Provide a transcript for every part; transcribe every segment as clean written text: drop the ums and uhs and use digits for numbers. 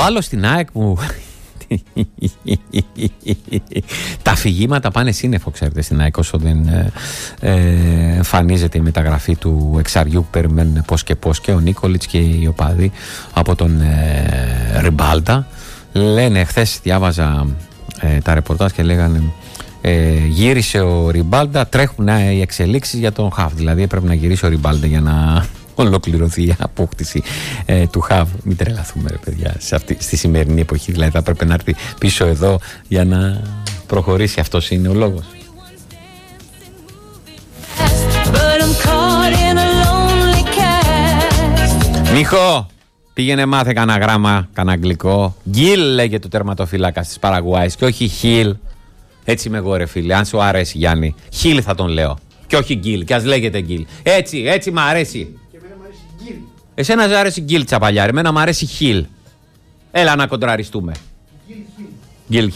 Το άλλο στην ΑΕΚ που τα αφηγήματα πάνε σύννεφο, ξέρετε, στην ΑΕΚ, όσο δεν εμφανίζεται η μεταγραφή του εξαριού που περιμένουν πώς και ο Νίκολιτς και οι οπαδοί από τον Ριμπάλτα. Λένε, χθες διάβαζα τα ρεπορτάζ και λέγανε γύρισε ο Ριμπάλτα, τρέχουν οι εξελίξεις για τον Χαβ. Δηλαδή έπρεπε να γυρίσει ο Ριμπάλτα για να ολοκληρωθεί η απόκτηση του Χαβ. Μην τρελαθούμε, ρε παιδιά, στη σημερινή εποχή. Δηλαδή θα έπρεπε να έρθει πίσω εδώ για να προχωρήσει. Αυτός είναι ο λόγος. Μίχο, πήγαινε μάθε κανένα γράμμα, κανένα αγγλικό. Γκίλ λέγεται το τερματοφύλακας της Παραγουάης και όχι Χιλ. Έτσι είμαι εγώ, ρε φίλε. Αν σου αρέσει, Γιάννη, Χιλ θα τον λέω. Και όχι Γκίλ, και ας λέγεται Γκίλ. Έτσι μ' αρέσει. Και εμένα μ' αρέσει Γκίλ. Εσένα σου αρέσει Γκίλ, τσαπαλιάρη. Εμένα μ' αρέσει Χιλ. Έλα να κοντραριστούμε. Γκίλ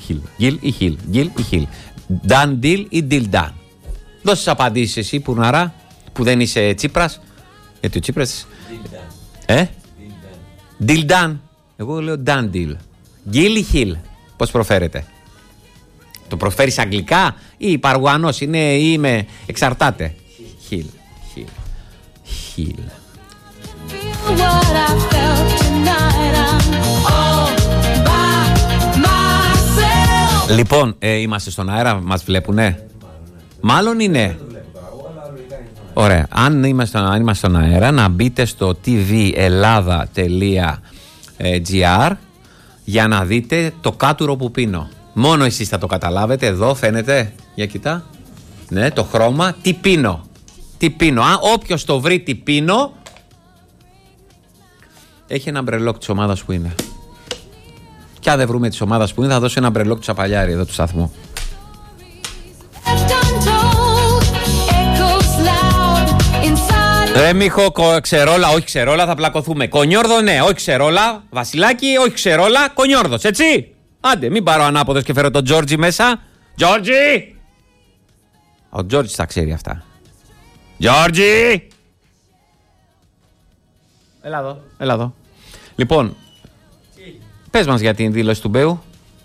ή Χιλ. Done deal ή deal done. Δώσεις απαντήσεις εσύ, Πουρναρά, που δεν είσαι Τσίπρας. Γιατί ο Τσίπρας. Deal done. Εγώ λέω done deal. Γκίλ ή Χιλ. Πώς προφέρεται? Το προφέρεις αγγλικά ή Παραγουανός είναι ή είμαι, εξαρτάται. Χιλ. Λοιπόν, είμαστε στον αέρα, μας βλέπουνε? Μάλλον είναι. Ωραία, αν είμαστε στον αέρα, να μπείτε στο tvellada.gr για να δείτε το κάτουρο που πίνω. Μόνο εσείς θα το καταλάβετε. Εδώ φαίνεται, για κοιτά. Ναι, το χρώμα. Τι πίνω. Όποιος το βρει τι πίνω, έχει ένα μπρελόκ της ομάδας που είναι. Και αν δεν βρούμε της ομάδας που είναι, θα δώσω ένα μπρελόκ του Τσαπαλιάρη εδώ του σταθμού. Μίχο, ξερόλα, όχι ξερόλα, θα πλακωθούμε. Κονιόρδο, ναι, όχι ξερόλα. Βασιλάκι, όχι ξερόλα, κονιόρδος, έτσι. Άντε, μην πάρω ανάποδος και φέρω τον Τζόρτζι μέσα. Τζόρτζι! Ο Τζόρτζι τα ξέρει αυτά. Τζόρτζι! Έλα εδώ. Λοιπόν, πες μας για την δήλωση του Μπέου.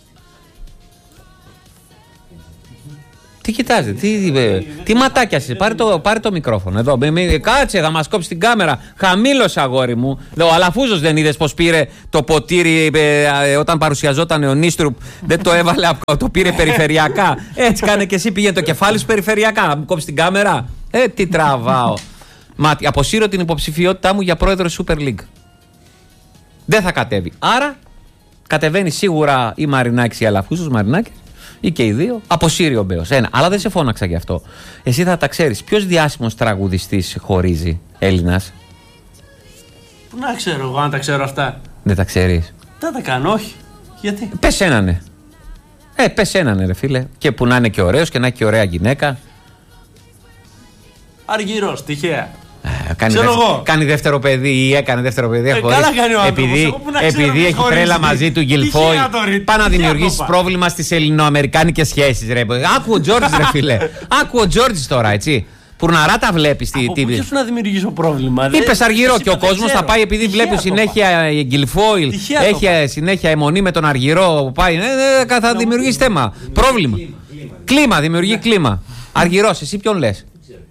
Τι κοιτάζετε, τι ματάκιασες, πάρε το μικρόφωνο εδώ, κάτσε, θα μας κόψει την κάμερα, χαμήλωσε αγόρι μου. Ο Αλαφούζος δεν είδες πως πήρε το ποτήρι όταν παρουσιαζόταν ο Νίστρουπ, δεν το έβαλε, το πήρε περιφερειακά. Έτσι κάνε και εσύ, πήγαινε το κεφάλι σου περιφερειακά, να μου κόψει την κάμερα. Τι τραβάω. Μάτι, αποσύρω την υποψηφιότητά μου για πρόεδρο Super League. Δεν θα κατέβει. Άρα κατεβαίνει σίγουρα η Μαρινάκης ή Αλαφούζος, Μαρινάκης. Ή και οι δύο, αποσύρει ο Μπέος. Αλλά δεν σε φώναξα γι' αυτό. Εσύ θα τα ξέρεις. Ποιος διάσημος τραγουδιστής χωρίζει, Έλληνας? Πού να ξέρω εγώ αν τα ξέρω αυτά. Δεν τα ξέρεις? Δεν τα κάνω, όχι. Γιατί? Πες έναν. Πες έναν, ρε φίλε. Και που να είναι και ωραίος και να έχει και ωραία γυναίκα. Αργυρός, τυχαία. Κάνει δεύτερο παιδί ή έκανε δεύτερο παιδί. Καλά κάνει ο άνθρωπος. Επειδή έχει τρέλα μαζί του Γκιλφόι. Πάει να δημιουργήσει πρόβλημα στις ελληνοαμερικάνικες σχέσεις. Άκου ο Τζόρτζι, ρε φίλε. Άκου ο Τζόρτζι τώρα, έτσι. Πουρναρά τα βλέπει. Ποιος να δημιουργήσω πρόβλημα? Είπες Αργυρό και ο κόσμος θα πάει επειδή βλέπει συνέχεια Γκιλφόιλ. Έχει συνέχεια αιμονή με τον Αργυρό που πάει. Θα δημιουργήσει θέμα. Πρόβλημα. Κλίμα, δημιουργεί κλίμα. Αργυρός, εσύ ποιον λες?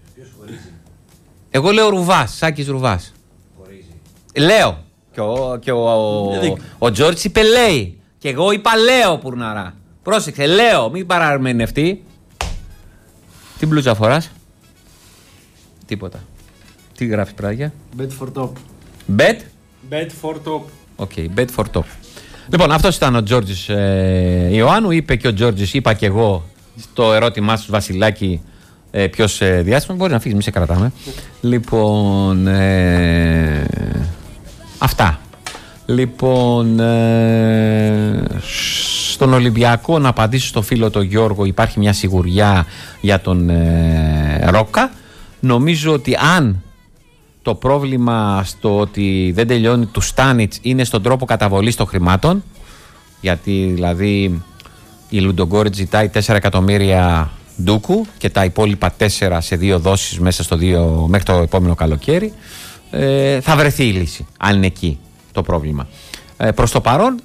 Εγώ λέω Ρουβάς, Σάκης Ρουβάς. Λέω. Και ο Τζόρτζ είπε λέει. Και εγώ είπα λέω, Πουρναρά. Πρόσεξε, λέω, μην παραμενευτεί. Τι μπλούτσα φοράς? Τίποτα. Τι γράφει πράγια? Bet for top. Bet for top. Οκ, bet for top. Λοιπόν, αυτός ήταν ο Τζόρτζης Ιωάννου. Είπε και ο Τζόρτζης, είπα και εγώ στο ερώτημά σου, Βασιλάκη, ποιος διάσημος. Μπορεί να φύγεις, μη σε κρατάμε. Λοιπόν, αυτά. Λοιπόν, στον Ολυμπιακό, να απαντήσω στο φίλο τον Γιώργο, υπάρχει μια σιγουριά για τον Ρόκα. Νομίζω ότι αν το πρόβλημα στο ότι δεν τελειώνει του Στάνιτς είναι στον τρόπο καταβολής των χρημάτων, γιατί δηλαδή η Λουντογκόρετ ζητάει 4 εκατομμύρια ντούκου και τα υπόλοιπα 4 σε 2 δόσεις μέσα μέχρι το επόμενο καλοκαίρι, θα βρεθεί η λύση, αν είναι εκεί το πρόβλημα. Προς το παρόν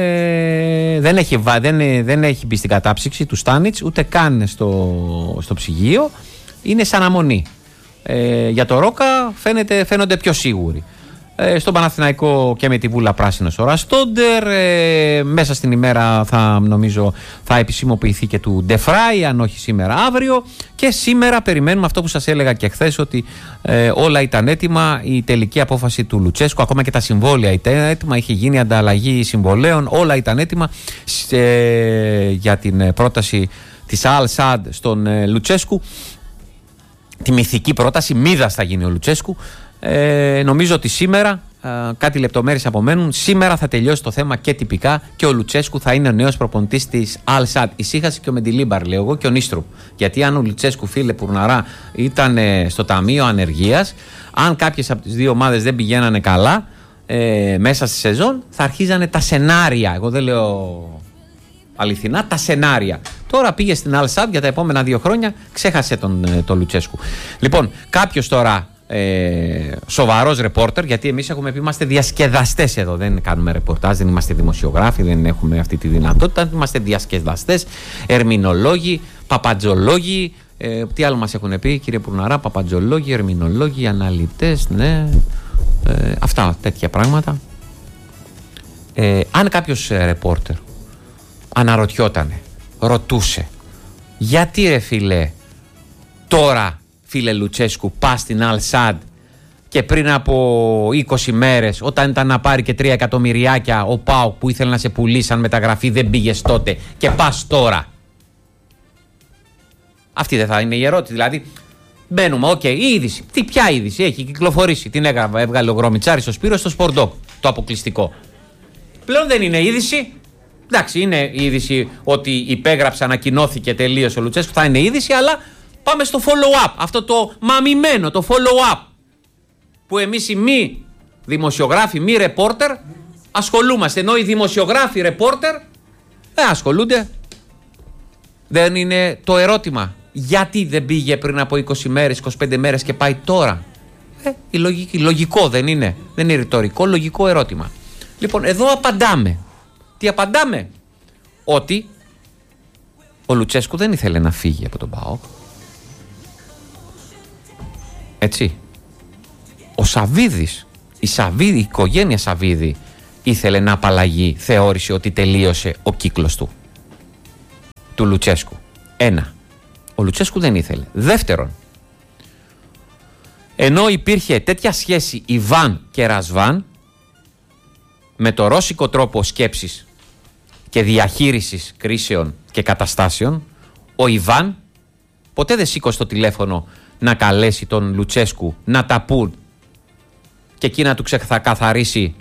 δεν έχει μπει στην κατάψυξη του Στάνιτς, ούτε καν στο ψυγείο. Είναι σαν αμονή. Για το Ρόκα φαίνονται πιο σίγουροι. Στον Παναθηναϊκό και με τη Βούλα πράσινος ο Ραστόντερ. Μέσα στην ημέρα θα επισημοποιηθεί και του Ντεφράι, αν όχι σήμερα αύριο. Και σήμερα περιμένουμε αυτό που σας έλεγα και χθες, ότι όλα ήταν έτοιμα. Η τελική απόφαση του Λουτσέσκου, ακόμα και τα συμβόλαια ήταν έτοιμα. Είχε γίνει ανταλλαγή συμβολέων, όλα ήταν έτοιμα για την πρόταση της Αλ Σαντ στον Λουτσέσκου. Τη μυθική πρόταση, Μίδας θα γίνει ο Λουτσέσκου. Νομίζω ότι σήμερα, κάτι λεπτομέρειες απομένουν, σήμερα θα τελειώσει το θέμα και τυπικά και ο Λουτσέσκου θα είναι ο νέος προπονητής της Αλ Σαντ. Ησύχασε και ο Μεντιλίμπαρ, λέω εγώ, και ο Νίστρουπ. Γιατί αν ο Λουτσέσκου, φίλε Πουρναρά, ήταν στο ταμείο ανεργίας, αν κάποιες από τις δύο ομάδες δεν πηγαίνανε καλά μέσα στη σεζόν, θα αρχίζανε τα σενάρια. Εγώ δεν λέω αληθινά, τα σενάρια. Τώρα πήγε στην Αλ Σαντ για τα επόμενα 2 χρόνια, ξέχασε τον Λουτσέσκου. Λοιπόν, κάποιος τώρα σοβαρός ρεπόρτερ, γιατί εμείς έχουμε πει είμαστε διασκεδαστές εδώ, δεν κάνουμε ρεπορτάζ, δεν είμαστε δημοσιογράφοι, δεν έχουμε αυτή τη δυνατότητα, είμαστε διασκεδαστές, ερμηνολόγοι, παπατζολόγοι, τι άλλο μας έχουν πει κύριε Πουρναρά, παπατζολόγοι, ερμηνολόγοι, αναλυτές, ναι, αυτά τέτοια πράγματα. Αν κάποιος ρεπόρτερ αναρωτιότανε, ρωτούσε, γιατί ρε φίλε τώρα, φίλε Λουτσέσκου, πας στην Αλ Σαντ και πριν από 20 μέρες, όταν ήταν να πάρει και 3 εκατομμυριάκια ο ΠΑΟΚ που ήθελε να σε πουλήσει σαν μεταγραφή, δεν πήγες τότε και πας τώρα? Αυτή δεν θα είναι η ερώτηση? Δηλαδή, μπαίνουμε, η είδηση. Ποια είδηση έχει κυκλοφορήσει? Την έβγαλε ο Γρομιτσάρης στο Σπύρο στο Σπορντόκ, το αποκλειστικό. Πλέον δεν είναι είδηση. Εντάξει, είναι είδηση ότι υπέγραψε, ανακοινώθηκε, τελείωσε ο Λουτσέσκου, θα είναι είδηση, αλλά πάμε στο follow-up, αυτό το μαμημένο, το follow-up, που εμείς οι μη δημοσιογράφοι, μη ρεπόρτερ ασχολούμαστε, ενώ οι δημοσιογράφοι ρεπόρτερ ασχολούνται. Δεν είναι το ερώτημα, γιατί δεν πήγε πριν από 20 μέρες, 25 μέρες και πάει τώρα? Λογικό δεν είναι? Δεν είναι ρητορικό, λογικό ερώτημα. Λοιπόν, εδώ απαντάμε. Τι απαντάμε? Ότι ο Λουτσέσκου δεν ήθελε να φύγει από τον ΠΑΟΚ. Έτσι. Ο Σαβίδης, η οικογένεια Σαβίδη ήθελε να απαλλαγεί, θεώρησε ότι τελείωσε ο κύκλος του Λουτσέσκου. 1. Ο Λουτσέσκου δεν ήθελε. Δεύτερον, ενώ υπήρχε τέτοια σχέση Ιβάν και Ρασβάν, με το ρώσικο τρόπο σκέψης και διαχείρισης κρίσεων και καταστάσεων, ο Ιβάν ποτέ δεν σήκωσε το τηλέφωνο να καλέσει τον Λουτσέσκου να τα πούν και εκεί να του ξεκαθαρίσει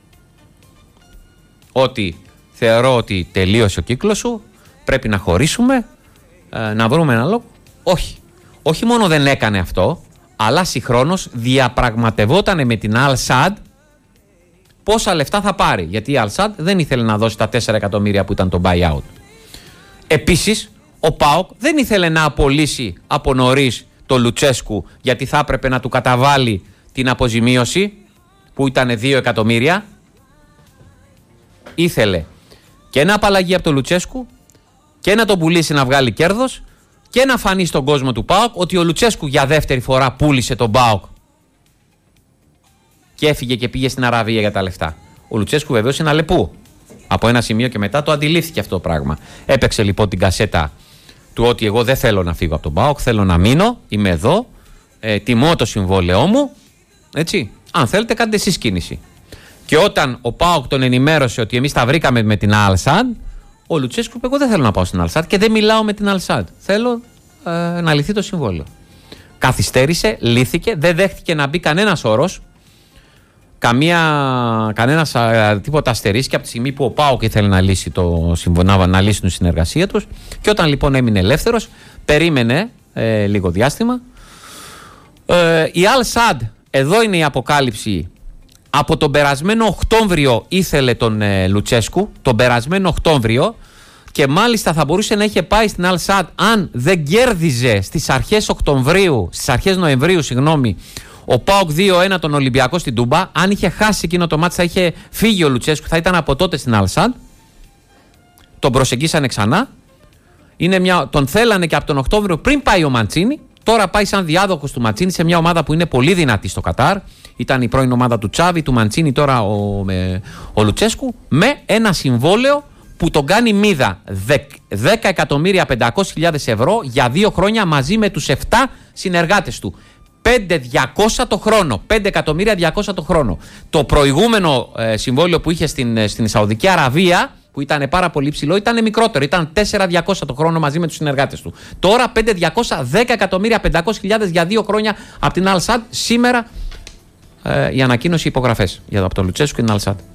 ότι θεωρώ ότι τελείωσε ο κύκλος σου, πρέπει να χωρίσουμε, να βρούμε ένα λόγο. Όχι μόνο δεν έκανε αυτό, αλλά συγχρόνως διαπραγματευόταν με την Αλ Σαντ πόσα λεφτά θα πάρει, γιατί η Αλ Σαντ δεν ήθελε να δώσει τα 4 εκατομμύρια που ήταν το buyout. Επίσης, ο ΠΑΟΚ δεν ήθελε να απολύσει από νωρίς το Λουτσέσκου, γιατί θα έπρεπε να του καταβάλει την αποζημίωση που ήταν 2 εκατομμύρια. Ήθελε και να απαλλαγεί από το Λουτσέσκου και να τον πουλήσει να βγάλει κέρδος και να φανεί στον κόσμο του ΠΑΟΚ ότι ο Λουτσέσκου για δεύτερη φορά πούλησε τον ΠΑΟΚ και έφυγε και πήγε στην Αραβία για τα λεφτά. Ο Λουτσέσκου βεβαίως είναι αλεπού. Από ένα σημείο και μετά το αντιλήφθηκε αυτό το πράγμα. Έπαιξε λοιπόν την κασέτα του ότι εγώ δεν θέλω να φύγω από τον ΠΑΟΚ, θέλω να μείνω, είμαι εδώ, τιμώ το συμβόλαιό μου, έτσι. Αν θέλετε κάντε εσείς κίνηση. Και όταν ο ΠΑΟΚ τον ενημέρωσε ότι εμείς τα βρήκαμε με την Αλ Σαντ, ο Λουτσέσκου είπε: εγώ δεν θέλω να πάω στην Αλ Σαντ και δεν μιλάω με την Αλ Σαντ. Θέλω να λυθεί το συμβόλαιο. Καθυστέρησε, λύθηκε, δεν δέχτηκε να μπει κανένας όρος, κανένας τίποτα αστερίσκει από τη στιγμή που ο ΠΑΟΚ ήθελε να λύσει να λύσουν τη συνεργασία τους. Και όταν λοιπόν έμεινε ελεύθερος, περίμενε λίγο διάστημα. Η Αλ Σαντ, εδώ είναι η αποκάλυψη. Από τον περασμένο Οκτώβριο ήθελε τον Λουτσέσκου, τον περασμένο Οκτώβριο, και μάλιστα θα μπορούσε να είχε πάει στην Αλ Σαντ αν δεν κέρδιζε στις αρχές Νοεμβρίου, Ο ΠΑΟΚ 2-1 τον Ολυμπιακό στην Τούμπα. Αν είχε χάσει εκείνο το μάτι, θα είχε φύγει ο Λουτσέσκου, θα ήταν από τότε στην Αλσάντ. Τον προσεγγίσανε ξανά. Τον θέλανε και από τον Οκτώβριο πριν πάει ο Μαντσίνη. Τώρα πάει σαν διάδοχος του Μαντσίνη σε μια ομάδα που είναι πολύ δυνατή στο Κατάρ. Ήταν η πρώην ομάδα του Τσάβη, του Μαντσίνη, τώρα ο Λουτσέσκου. Με ένα συμβόλαιο που τον κάνει μίδα 10.500.000 ευρώ για 2 χρόνια μαζί με τους 7 συνεργάτες του. 5.200 το χρόνο. 5.200.000 το χρόνο. Το προηγούμενο συμβόλαιο που είχε στην Σαουδική Αραβία, που ήταν πάρα πολύ ψηλό, ήταν μικρότερο. Ήταν 4.200 το χρόνο μαζί με τους συνεργάτες του. Τώρα 5.210.500.000 για 2 χρόνια από την Al Sadd. Σήμερα η ανακοίνωση υπογραφές από τον Λουτσέσκου και την Al Sadd.